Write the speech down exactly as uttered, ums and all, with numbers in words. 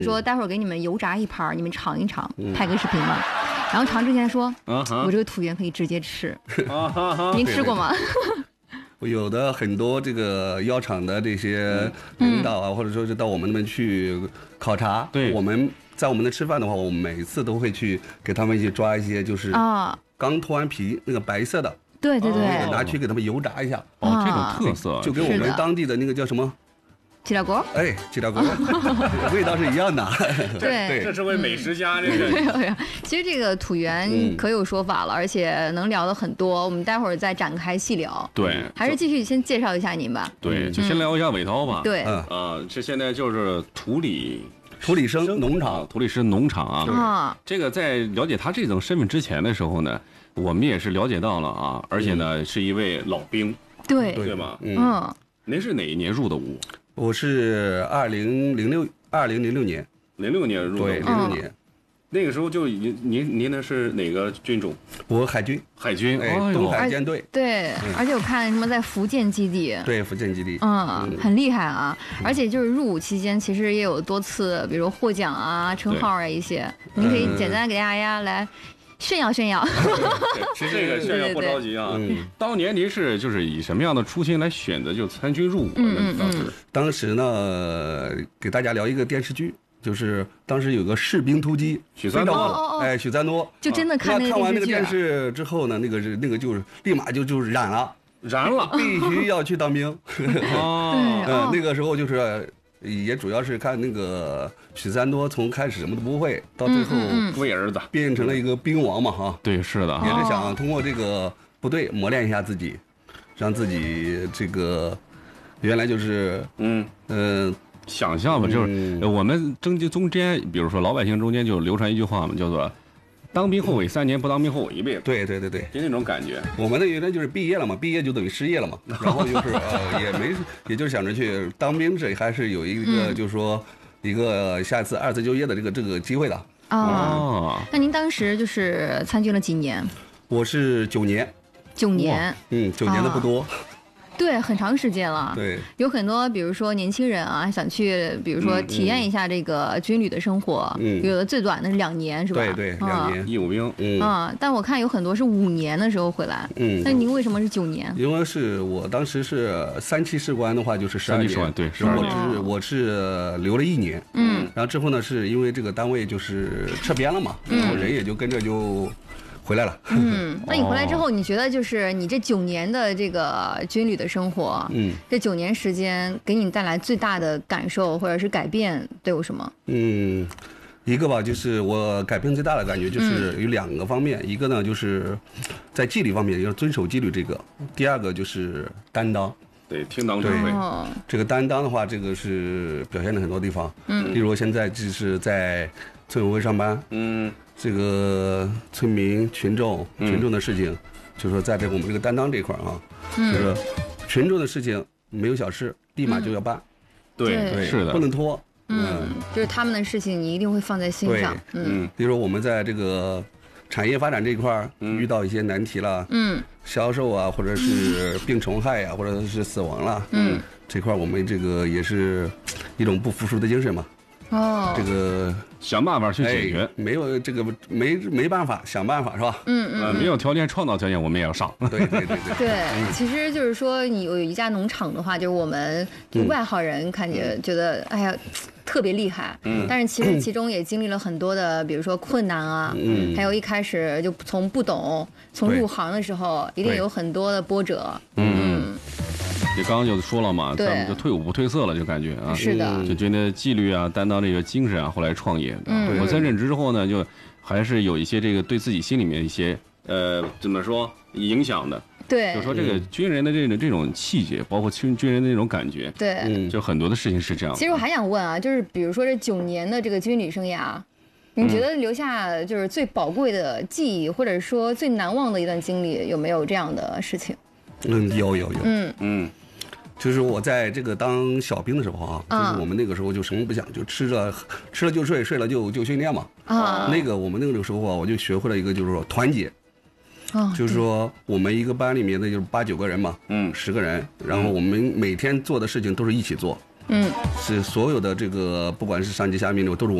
说待会儿给你们油炸一盘，你们尝一尝，拍个视频嘛。然后尝之前说，我这个土员可以直接吃，您吃过吗？ 有的很多这个药厂的这些领导啊，嗯、或者说是到我们那边去考察， 对， 我们在我们那吃饭的话，我们每次都会去给他们去抓一些就是啊，刚脱完皮那个白色的， 对对对， 那个拿去给他们油炸一下， 哦，这种特色， 就跟我们当地的那个叫什么？ 鸡料锅， 哎，鸡料锅，味道是一样的。 对， 对，这是位美食家，这个。 其实这个土员可有说法了，而且能聊的很多。我们待会儿再展开细聊。 对， 还是继续先介绍一下您吧。 对，就先聊一下伟涛吧。 对， 啊，这现在就是土里土里生农场， 土里生农场啊。啊，这个在了解他这种身份之前的时候呢，我们也是了解到了啊，而且呢是一位老兵。 对， 对吧？ 嗯， 您是哪一年入的伍？ 我是二零零六二零零六年， 零六年入的， 对，零六年， 那个时候就您您您那是哪个军种？ 我海军， 海军， 哎，东海舰队。 对，而且我看什么在福建基地， 对，福建基地， 嗯，很厉害啊。而且就是入伍期间，其实也有多次，比如获奖啊、称号啊一些，您可以简单给大家来炫耀炫耀。 其实这个炫耀不着急啊。当年您是就是以什么样的初心来选择就参军入伍呢？当时当时呢，给大家聊一个电视剧，就是当时有个《士兵突击》， 许三多， 哎，许三多， 就真的看那个看完那个电视之后呢，那个是那个就是立马就就是燃了， 燃了， 必须要去当兵。 哦， 呃，那个时候就是。也主要是看那个许三多从开始什么都不会，到最后为儿子变成了一个兵王嘛，哈。 对，是的， 也是想通过这个部队磨练一下自己，让自己这个原来就是嗯嗯、呃、 想象吧，就是我们中中间，比如说老百姓中间就流传一句话嘛，叫做。当兵后悔三年，不当兵后悔一辈子。 对对对对， 就那种感觉。 我们的原来就是毕业了嘛，毕业就等于失业了嘛，然后就是呃也没，也就是想着去当兵，这还是有一个、嗯、就是说一个下次二次就业的这个这个机会的。 哦，那您当时就是参军了几年？ 我是九年。 九年。 嗯，九年的不多。 对，很长时间了。 对， 有很多，比如说年轻人啊，想去，比如说体验一下这个军旅的生活。嗯，有的最短的是两年，是吧？ 对对，两年义务兵。 嗯啊，但我看有很多是五年的时候回来。嗯，那您为什么是九年？ 因为是我当时是三期士官的话，就是十二年。 对，十二年。 我是我是留了一年。嗯，然后之后呢，是因为这个单位就是撤编了嘛，然后人也就跟着就。回来了。 嗯，那你回来之后，你觉得就是你这九年的这个军旅的生活，嗯，这九年时间给你带来最大的感受或者是改变都有什么？ 嗯，一个吧，就是我改变最大的感觉就是有两个方面，嗯、一个呢就是在纪律方面要遵守纪律这个，第二个就是担当。 对，听党指挥。 这个担当的话，这个是表现了很多地方。嗯，例如现在就是在村委会上班。嗯。这个村民群众群众的事情，嗯、就是说在这个我们这个担当这块啊，嗯、就是群众的事情没有小事，立马就要办。 嗯、对对，是的， 不能拖。 嗯，嗯就是他们的事情，你一定会放在心上。 嗯，比如说我们在这个产业发展这一块遇到一些难题了，嗯，销售啊，或者是病虫害呀、啊，或者是死亡了，嗯，这块我们这个也是一种不服输的精神嘛。 哦， 这个想办法去解决， 哎、没有这个没没办法，想办法是吧？ 嗯嗯、呃， 没有条件创造条件，我们也要上。 对对对对。 对，嗯、其实就是说，你有一家农场的话，就是我们外行人看见、嗯、觉得，哎呀。特别厉害，嗯，但是其实其中也经历了很多的，比如说困难啊，嗯，还有一开始就从不懂，从入行的时候，一定有很多的波折，嗯， 你刚刚就说了嘛，咱们就退伍不褪色了，就感觉啊， 是的， 就觉得纪律啊、担当这个精神啊，后来创业，嗯，我在任职之后呢，就还是有一些这个对自己心里面一些呃怎么说影响的。 对， 就说这个军人的这种这种气节，包括军军人的那种感觉， 对， 嗯，就很多的事情是这样。 其实我还想问啊，就是比如说这九年的这个军旅生涯，你觉得留下就是最宝贵的记忆，或者说最难忘的一段经历，有没有这样的事情？ 嗯，有有有， 嗯嗯，就是我在这个当小兵的时候啊， 嗯、 就是我们那个时候就什么不想，就吃着吃了就睡，睡了就就训练嘛。啊，那个我们那个时候啊，我就学会了一个就是说团结。 哦、 就是说，我们一个班里面的就是八九个人嘛，嗯，十个人，然后我们每天做的事情都是一起做， 嗯， 是所有的这个不管是上级下命令都是我